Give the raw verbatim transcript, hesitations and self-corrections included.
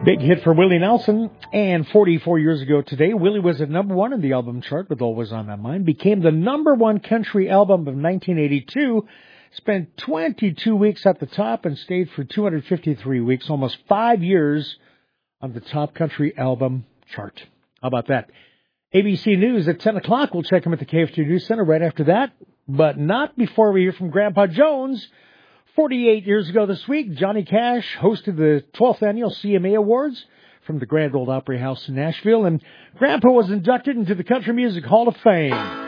Big hit for Willie Nelson, and forty-four years ago today, Willie was at number one in the album chart with Always on My Mind, became the number one country album of nineteen eighty-two, spent twenty-two weeks at the top, and stayed for two hundred fifty-three weeks, almost five years on the top country album chart. How about that? A B C News at ten o'clock. We'll check in with the K F T News Center right after that, but not before we hear from Grandpa Jones. forty-eight years ago this week, Johnny Cash hosted the twelfth Annual C M A Awards from the Grand Ole Opry House in Nashville, and Grandpa was inducted into the Country Music Hall of Fame.